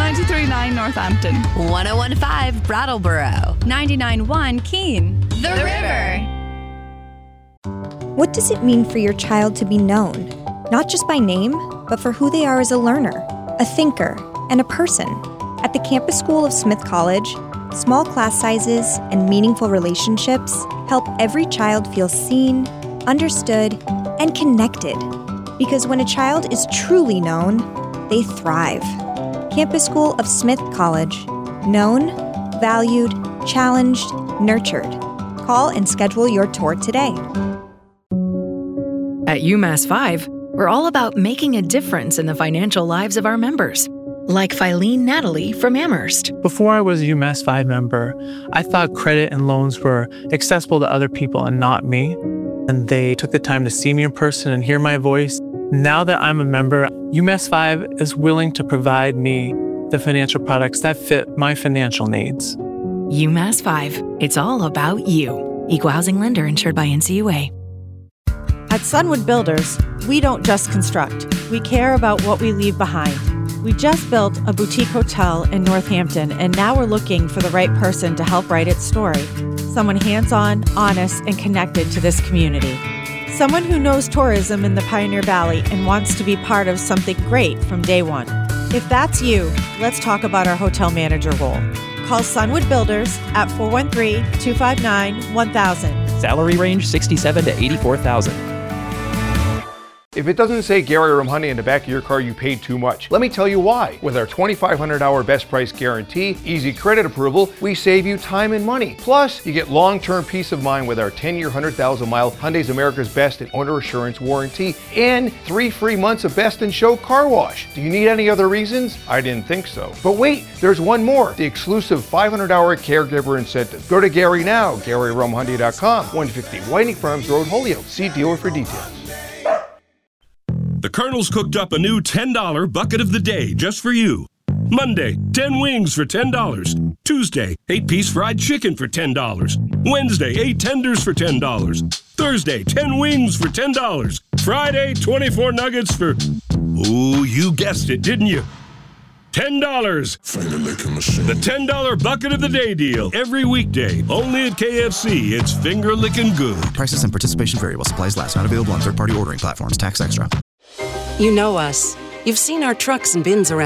93.9 Northampton. 101.5 Brattleboro. 99.1 Keene. The River. What does it mean for your child to be known? Not just by name, but for who they are as a learner, a thinker, and a person. At the Campus School of Smith College, small class sizes and meaningful relationships help every child feel seen, understood, and connected. Because when a child is truly known, they thrive. Campus School of Smith College. Known, valued, challenged, nurtured. Call and schedule your tour today. At UMass 5, we're all about making a difference in the financial lives of our members. Like Filene Natalie from Amherst. Before I was a UMass 5 member, I thought credit and loans were accessible to other people and not me. And they took the time to see me in person and hear my voice. Now that I'm a member, UMass 5 is willing to provide me the financial products that fit my financial needs. UMass 5. It's all about you. Equal housing lender insured by NCUA. At Sunwood Builders, we don't just construct. We care about what we leave behind. We just built a boutique hotel in Northampton, and now we're looking for the right person to help write its story. Someone hands-on, honest, and connected to this community. Someone who knows tourism in the Pioneer Valley and wants to be part of something great from day one. If that's you, let's talk about our hotel manager role. Call Sunwood Builders at 413-259-1000. Salary range $67,000 to $84,000. If it doesn't say Gary Rum Hyundai in the back of your car, you paid too much. Let me tell you why. With our $2,500 best price guarantee, easy credit approval, we save you time and money. Plus, you get long-term peace of mind with our 10-year, 100,000-mile Hyundai's America's Best and Owner Assurance warranty and 3 free months of Best in Show car wash. Do you need any other reasons? I didn't think so. But wait, there's one more. The exclusive $500 caregiver incentive. Go to Gary now, GaryRumHyundai.com, 150 Whiting Farms Road, Holyoke. See dealer for details. The Colonel's cooked up a new $10 bucket of the day just for you. Monday, 10 wings for $10. Tuesday, 8-piece fried chicken for $10. Wednesday, 8 tenders for $10. Thursday, 10 wings for $10. Friday, 24 nuggets for... Oh, you guessed it, didn't you? $10. The $10 bucket of the day deal. Every weekday, only at KFC. It's finger-licking good. Prices and participation vary while supplies last. Not available on third-party ordering platforms. Tax extra. You know us. You've seen our trucks and bins around